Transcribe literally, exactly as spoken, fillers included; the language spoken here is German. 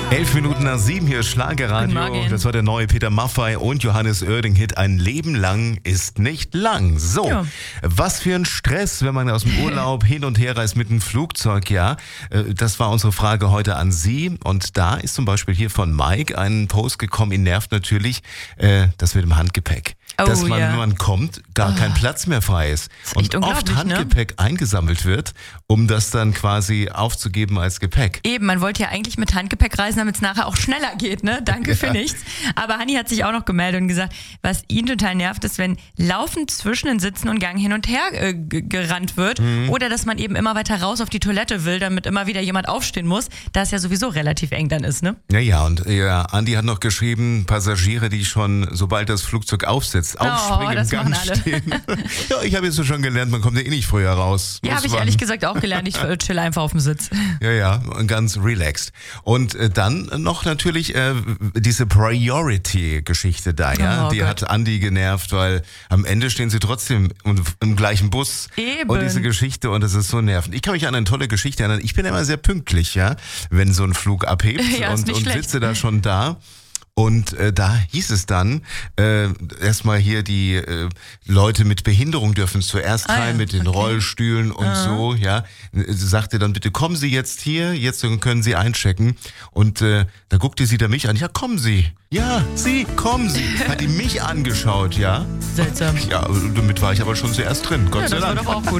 Elf Minuten nach sieben, hier ist Schlagerradio. Das war der neue Peter Maffay und Johannes Oerding-Hit. Ein Leben lang ist nicht lang. So, ja. Was für ein Stress, wenn man aus dem Urlaub hin und her reist mit dem Flugzeug, ja. Das war unsere Frage heute an Sie. Und da ist zum Beispiel hier von Mike ein Post gekommen, ihn nervt natürlich äh, das mit dem Handgepäck. Oh, dass man, ja. wenn man kommt, gar oh. kein Platz mehr frei ist. Und oft Handgepäck ne? eingesammelt wird, um das dann quasi aufzugeben als Gepäck. Eben, man wollte ja eigentlich mit Handgepäck reisen, damit es nachher auch schneller geht, ne? Danke ja. für nichts. Aber Hanni hat sich auch noch gemeldet und gesagt, was ihn total nervt, ist, wenn laufend zwischen den Sitzen und Gang hin und her äh, g- gerannt wird mhm. oder dass man eben immer weiter raus auf die Toilette will, damit immer wieder jemand aufstehen muss, da es ja sowieso relativ eng dann ist, ne? Ja, ja, und ja, Andi hat noch geschrieben, Passagiere, die schon, sobald das Flugzeug aufsetzt, aufspringen, oh, im Gang stehen. Ja, ich habe jetzt so schon gelernt, man kommt ja eh nicht früher raus. Ja, habe ich ehrlich gesagt auch gelernt, ich chill einfach auf dem Sitz. Ja, ja, ganz relaxed. Und äh, dann noch natürlich äh, diese Priority-Geschichte da, ja, oh, die Gott. hat Andi genervt, weil am Ende stehen sie trotzdem im, im gleichen Bus. Eben. Und diese Geschichte, und das ist so nervend. Ich kann mich an eine tolle Geschichte erinnern, ich bin immer sehr pünktlich, ja, wenn so ein Flug abhebt ja, und, und sitze da schon da. Und äh, da hieß es dann, äh, erstmal hier die äh, Leute mit Behinderung dürfen zuerst rein, ah, ja. mit den okay. Rollstühlen und ah. so, ja. Sagte dann, bitte kommen Sie jetzt hier, jetzt können Sie einchecken. Und äh, da guckte sie da mich an, ja, kommen Sie. Ja, Sie, kommen Sie. Hat die mich angeschaut, ja. Seltsam. Ja, damit war ich aber schon zuerst drin, Gott ja, sei Dank. Das war doch auch gut.